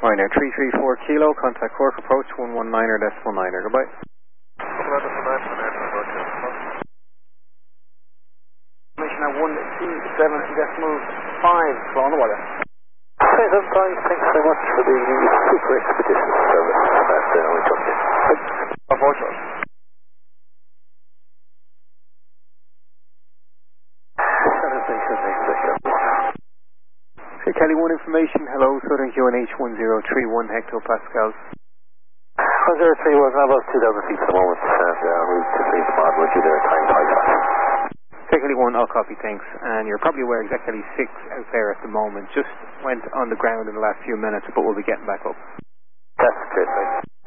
Ryanair 334 Kilo, contact Cork approach 119er decimal 9er, goodbye. Information at 127.5, flown the water. Okay, sometimes, thanks very much for the Super Expedition service that we took in. Unfortunately. Okay, Kelly 1 information, hello, Southern QNH 1031 hectopascals. 103 was about 2,000 feet at the moment, and route to St. Mod, would you there, time 5. Okay, Kelly 1, all copy, thanks. And you're probably aware exactly 6 out there at the moment, just went on the ground in the last few minutes, but we'll be getting back up. That's great, thanks.